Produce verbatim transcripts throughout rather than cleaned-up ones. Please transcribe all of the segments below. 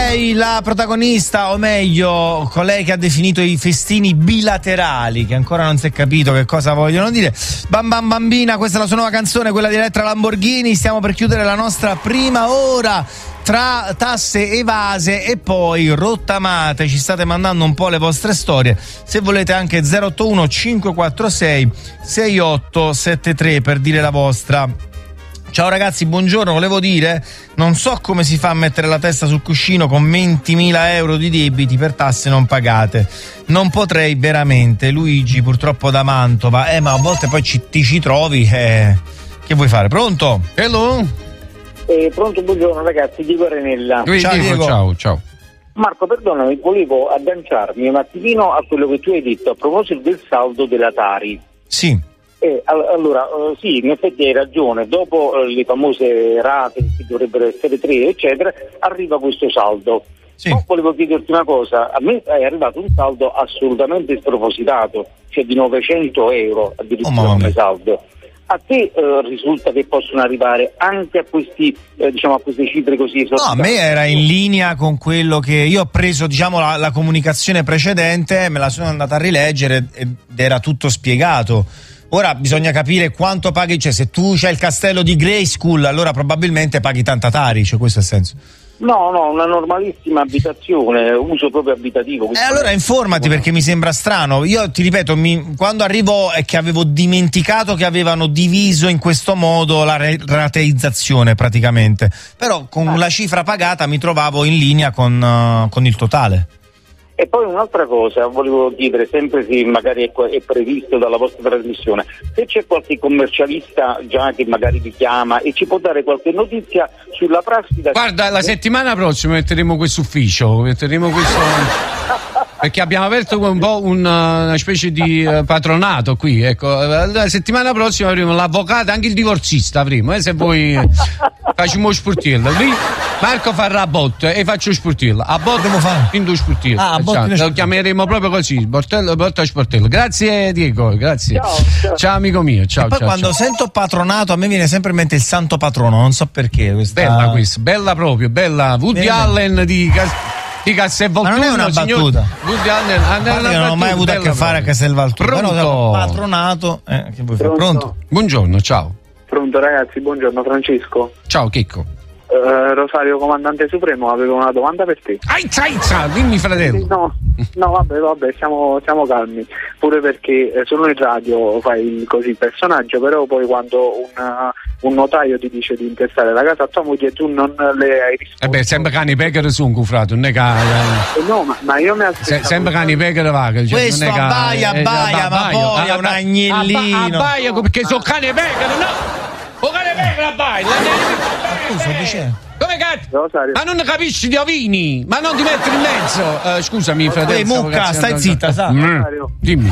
lei la protagonista, o meglio colei che ha definito i festini bilaterali, che ancora non si è capito che cosa vogliono dire. Bam Bam Bambina, questa è la sua nuova canzone, quella di Elettra Lamborghini. Stiamo per chiudere la nostra prima ora tra tasse evase e poi rottamate. Ci state mandando un po' le vostre storie, se volete anche zero otto uno cinque quattro sei sei otto sette tre per dire la vostra. Ciao ragazzi, buongiorno, volevo dire, non so come si fa a mettere la testa sul cuscino con ventimila euro di debiti per tasse non pagate. Non potrei veramente. Luigi, purtroppo da Mantova. Eh, ma a volte poi ci, ti ci trovi, eh. Che vuoi fare? Pronto? Hello? Eh, pronto, buongiorno ragazzi, Diego Renella. Ciao, ciao Diego. ciao, ciao. Marco, perdonami, volevo agganciarmi un attimino a quello che tu hai detto a proposito del saldo della Tari. Sì. Eh, allora, uh, sì, in effetti hai ragione, dopo uh, le famose rate che dovrebbero essere tre, eccetera, arriva questo saldo. Sì. Ma volevo chiederti una cosa, a me è arrivato un saldo assolutamente spropositato, cioè di novecento euro addirittura Oh, come saldo. A te uh, risulta che possono arrivare anche a questi, eh, diciamo, a queste cifre così esorbitanti? No, a me era in linea con quello che io ho preso, diciamo, la, la comunicazione precedente, me la sono andata a rileggere ed era tutto spiegato. Ora bisogna capire quanto paghi, cioè se tu c'hai il castello di Grayskull, allora probabilmente paghi tanta Tari, cioè questo è il senso. No, no, una normalissima abitazione, uso proprio abitativo. E eh allora informati, perché mi sembra strano. Io ti ripeto, mi, quando arrivo è che avevo dimenticato che avevano diviso in questo modo la re- rateizzazione praticamente, però con ah. la cifra pagata mi trovavo in linea con, uh, con il totale. E poi un'altra cosa, volevo chiedere, sempre se magari è, è previsto dalla vostra trasmissione, se c'è qualche commercialista già che magari vi chiama e ci può dare qualche notizia sulla prassi da... Guarda, la settimana prossima metteremo questo ufficio, metteremo questo... perché abbiamo aperto un po' una, una specie di uh, patronato qui, ecco. La settimana prossima avremo l'avvocato, anche il divorzista avremo, eh, se voi facciamo sportello. Lì Marco farà a bot e faccio sportello. A bot devo fare in due sportello. Ah, cioè, lo chiameremo proprio così, sportello, botta sportello. Grazie Diego, grazie. Ciao, ciao. Ciao amico mio, ciao. E poi ciao, quando ciao. sento patronato a me viene sempre in mente il santo patrono, non so perché. Questa... Bella questa, bella proprio, bella. Woody Bene. Allen di Cas- di Castelvolturno. Ma non è una signor... battuta. Woody Allen, ah, Guarda, io non ho mai avuto a che fare a Castelvolturno. Pronto? Però patronato, eh, che vuoi fare? Pronto? Buongiorno, ciao. Pronto ragazzi, buongiorno Francesco. Ciao Chicco. Uh, Rosario Comandante Supremo, avevo una domanda per te. Aizza, aizza, dimmi fratello. No, no vabbè, vabbè, siamo, siamo calmi. Pure perché eh, solo in radio fai così il personaggio, però poi quando un, un notaio ti dice di intestare la casa a tua moglie tu non le hai risposto. Eh beh, sempre cani pecore su un cufrato, non è che... Eh, no, ma, ma io mi aspetto. Se, sempre cani pecore vaga. Cioè, Questo non è che, abbaia, eh, abbaia, ma poi è un agnellino. Abba, abbaia perché sono cani pecore, no? O cane pecore abbaia. Scusa, dice... Come cazzo? Rosario. Ma non capisci di ovini? Ma non ti metti in mezzo? Uh, scusami, fratello. Ehi, mucca, stai zitta, sa. Mm. Dimmi.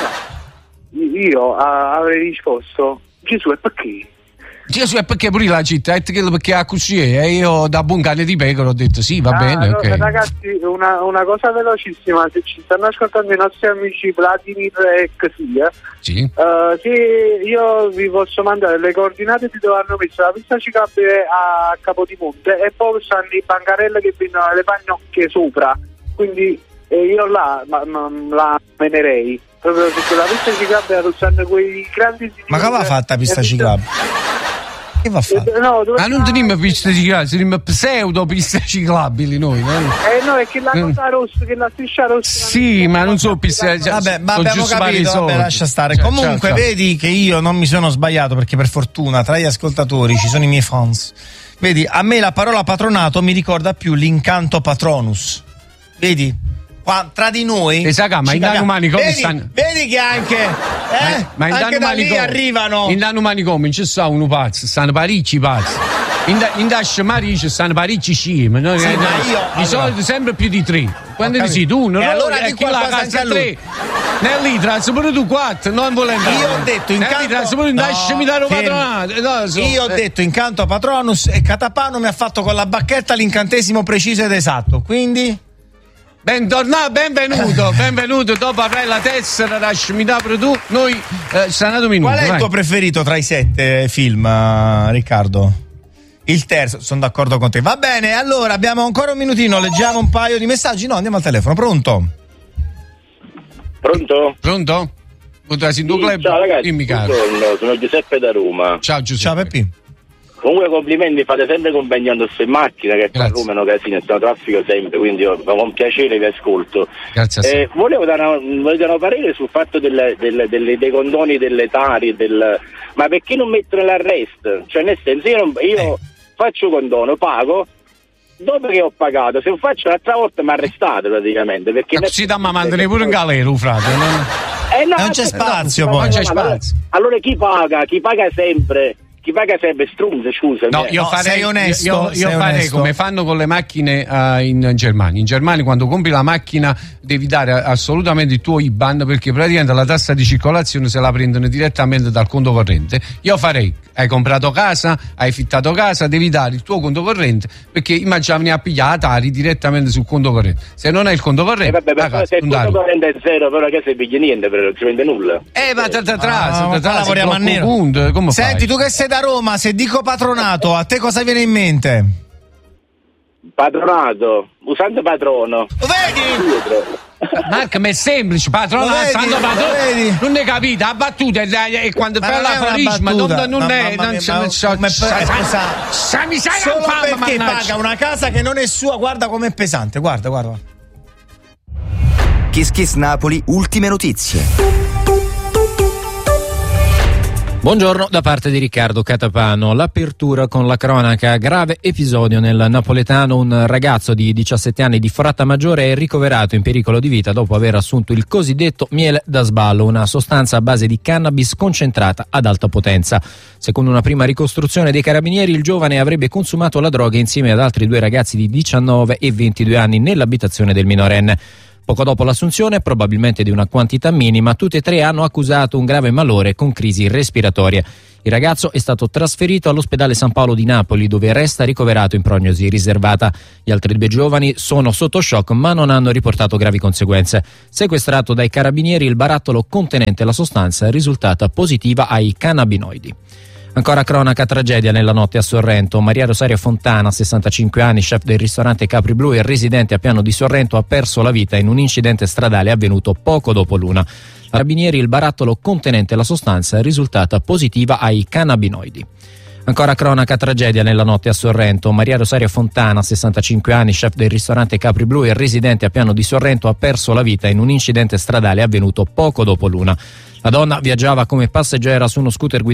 Io a, avrei risposto Gesù e perché? Gesù è perché pure la città è perché ha così e io da buon cane di pecora ho detto sì, va ah, bene, no, ok. Ragazzi, una, una cosa velocissima, se ci stanno ascoltando i nostri amici Vladimir e così, eh, sì. uh, se io vi posso mandare le coordinate di dove hanno messo la pista ciclabile a Capodimonte e poi stanno i bancarelle che vengono le pagnocchie sopra, quindi eh, io là ma, ma, la menerei proprio perché la pista ciclabile stanno quei grandi... Ma che va fatta pista ciclabile? Che va fatto? Eh, no, Ma non teniamo piste ciclabili, teniamo pseudo piste ciclabili noi, no? Eh no, è che la cosa rossa, che la striscia rossa. Sì, ma non so piste. Cioè, vabbè, ma sono abbiamo capito, vabbè, lascia stare. Ciao, Comunque, ciao, ciao. vedi che io non mi sono sbagliato, perché per fortuna tra gli ascoltatori ci sono i miei fans. Vedi, a me la parola patronato mi ricorda più l'incanto patronus. Vedi? Qua, tra di noi esatto, ma in danno manicomi vedi, stanno... vedi che anche eh, ma in anche da lì manicomi, arrivano in danno manicomi ci sta uno pazzo, stanno parecchi pazzi. In, da, in Dash Maria ci stanno parecchi scemi, no? Sì, eh, ma io, di allora, solito sempre più di tre. Quando ti sei tu uno, e no, allora e di chi la qualcosa casa anche a lui. tre. Nell'itra pure tu quattro, non volendo. Io ho detto incanto pure in no, Dash mi dare un fermi. patronato. No, so, io ho eh. detto incanto patronus e Catapano mi ha fatto con la bacchetta l'incantesimo preciso ed esatto, quindi bentornato, benvenuto, benvenuto. Dopo avrai la tessera, lasciami da pure tu. Noi eh, sta un minuto. qual è il vai. tuo preferito tra i sette film, uh, Riccardo? il terzo, sono d'accordo con te. Va bene, allora abbiamo ancora un minutino, leggiamo un paio di messaggi. No, andiamo al telefono, pronto? Pronto? Pronto? Sì, club? Ciao ragazzi, Dimmi, buongiorno, sono Giuseppe da Roma. Ciao Giuseppe. Ciao Peppi. Comunque complimenti, fate sempre compagnia addosso in macchina, che a Roma è un casino, sta traffico sempre, quindi io con piacere vi ascolto. Grazie a eh, volevo dare un, volevo dare un parere sul fatto delle, delle, delle, dei condoni delle Tari, del, ma perché non mettono l'arresto? Cioè nel senso io, non, io eh. faccio condono, pago, dopo che ho pagato, se lo faccio l'altra volta mi arrestate praticamente. Perché ma così da ma mandane pure in galera, frate. Non, eh no, non c'è spazio no, poi. Non c'è spazio. Allora chi paga? Chi paga sempre? Chi paga sempre strunze, scusa. No, io no, farei, sei onesto, io, io sei farei onesto. come fanno con le macchine uh, in Germania. In Germania quando compri la macchina devi dare assolutamente il tuo I B A N, perché praticamente la tassa di circolazione se la prendono direttamente dal conto corrente. Io farei, hai comprato casa, hai fittato casa, devi dare il tuo conto corrente, perché immagini a pigliare Tari direttamente sul conto corrente. Se non hai il conto corrente, eh vabbè, però casa, se il conto corrente è zero, però che se pigli niente, però non ci vende nulla. Eh ma tra tra ah, tra lavoriamo a nero. Punto, come Senti, fai? tu che sei da Roma, se dico patronato, a te cosa viene in mente? Patronato, usando patrono. Lo vedi? Marco, ma è semplice, patronato, santo patrono. Non ne capite, la battuta e quando fai l'aforisma non, non è. Non so. Mi sai solo perché paga una casa che non è sua, guarda com'è pesante, guarda, guarda. Kiss Kiss Napoli, ultime notizie. Buongiorno da parte di Riccardo Catapano. L'apertura con la cronaca. Grave episodio nel napoletano. Un ragazzo di diciassette anni di Frattamaggiore è ricoverato in pericolo di vita dopo aver assunto il cosiddetto miele da sballo, una sostanza a base di cannabis concentrata ad alta potenza. Secondo una prima ricostruzione dei carabinieri, il giovane avrebbe consumato la droga insieme ad altri due ragazzi di diciannove e ventidue anni nell'abitazione del minorenne. Poco dopo l'assunzione, probabilmente di una quantità minima, tutti e tre hanno accusato un grave malore con crisi respiratorie. Il ragazzo è stato trasferito all'ospedale San Paolo di Napoli, dove resta ricoverato in prognosi riservata. Gli altri due giovani sono sotto shock ma non hanno riportato gravi conseguenze. Sequestrato dai carabinieri, il barattolo contenente la sostanza è risultata positiva ai cannabinoidi. Ancora cronaca, tragedia nella notte a Sorrento. Maria Rosaria Fontana, sessantacinque anni, chef del ristorante Capri Blu e residente a Piano di Sorrento, ha perso la vita in un incidente stradale avvenuto poco dopo l'una. Carabinieri, il barattolo contenente la sostanza è risultata positiva ai cannabinoidi. Ancora cronaca, tragedia nella notte a Sorrento. Maria Rosaria Fontana, sessantacinque anni, chef del ristorante Capri Blu e residente a Piano di Sorrento, ha perso la vita in un incidente stradale avvenuto poco dopo l'una. La donna viaggiava come passeggera su uno scooter guidato